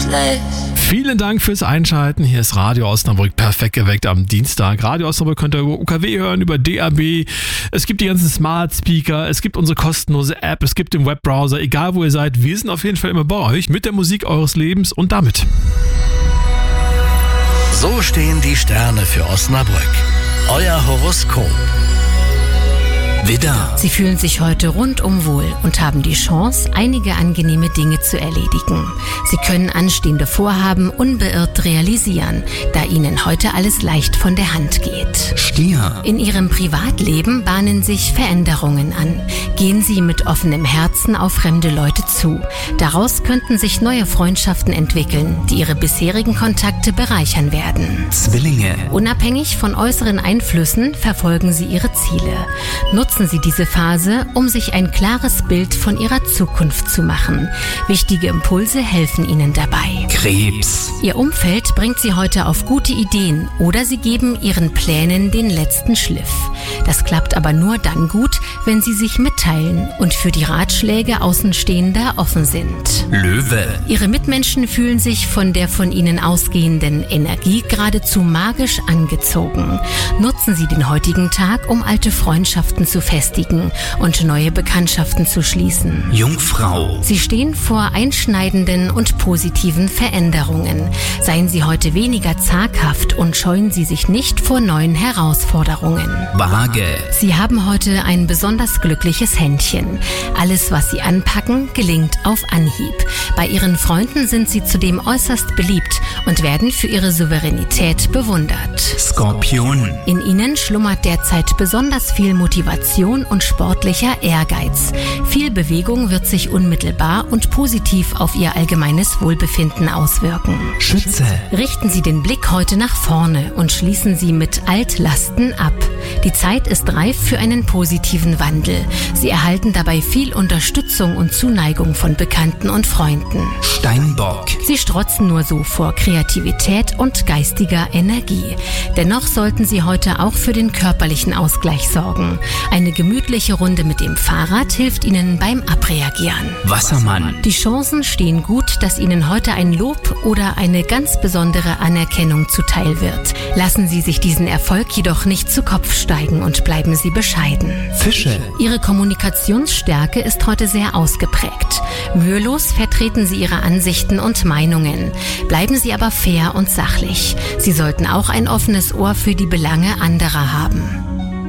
effortless. Vielen Dank fürs Einschalten. Hier ist Radio Osnabrück perfekt geweckt am Dienstag. Radio Osnabrück könnt ihr über UKW hören, über DAB. Es gibt die ganzen Smart Speaker, es gibt unsere kostenlose App, es gibt den Webbrowser. Egal wo ihr seid, wir sind auf jeden Fall immer bei euch mit der Musik eures Lebens und damit. So stehen die Sterne für Osnabrück. Euer Horoskop. Widder. Sie fühlen sich heute rundum wohl und haben die Chance, einige angenehme Dinge zu erledigen. Sie können anstehende Vorhaben unbeirrt realisieren, da Ihnen heute alles leicht von der Hand geht. Stier. In Ihrem Privatleben bahnen sich Veränderungen an. Gehen Sie mit offenem Herzen auf fremde Leute zu. Daraus könnten sich neue Freundschaften entwickeln, die Ihre bisherigen Kontakte bereichern werden. Zwillinge. Unabhängig von äußeren Einflüssen verfolgen Sie Ihre Ziele. Nutzen Sie diese Phase, um sich ein klares Bild von Ihrer Zukunft zu machen. Wichtige Impulse helfen Ihnen dabei. Krebs. Ihr Umfeld bringt Sie heute auf gute Ideen oder Sie geben Ihren Plänen den letzten Schliff. Das klappt aber nur dann gut, wenn Sie sich mitteilen und für die Ratschläge Außenstehender offen sind. Löwe. Ihre Mitmenschen fühlen sich von der von Ihnen ausgehenden Energie geradezu magisch angezogen. Nutzen Sie den heutigen Tag, um alte Freundschaften zu festigen und neue Bekanntschaften zu schließen. Jungfrau. Sie stehen vor einschneidenden und positiven Veränderungen. Seien Sie heute weniger zaghaft und scheuen Sie sich nicht vor neuen Herausforderungen. Waage. Sie haben heute ein besonders glückliches Händchen. Alles, was Sie anpacken, gelingt auf Anhieb. Bei Ihren Freunden sind Sie zudem äußerst beliebt und werden für Ihre Souveränität bewundert. Skorpion. In Ihnen schlummert derzeit besonders viel Motivation und sportlicher Ehrgeiz. Viel Bewegung wird sich unmittelbar und positiv auf Ihr allgemeines Wohlbefinden auswirken. Schütze. Richten Sie den Blick heute nach vorne und schließen Sie mit Altlasten ab. Die Zeit ist reif für einen positiven Wandel. Sie erhalten dabei viel Unterstützung und Zuneigung von Bekannten und Freunden. Steinbock. Sie strotzen nur so vor Kreativität und geistiger Energie. Dennoch sollten Sie heute auch für den körperlichen Ausgleich sorgen. Eine gemütliche Runde mit dem Fahrrad hilft Ihnen beim Abreagieren. Wassermann. Die Chancen stehen gut, dass Ihnen heute ein Lob oder eine ganz besondere Anerkennung zuteil wird. Lassen Sie sich diesen Erfolg jedoch nicht zu Kopf steigen und bleiben Sie bescheiden. Fische. Ihre Kommunikationsstärke ist heute sehr ausgeprägt. Mühelos vertreten Sie Ihre Ansichten und Meinungen. Bleiben Sie aber fair und sachlich. Sie sollten auch ein offenes Ohr für die Belange anderer haben.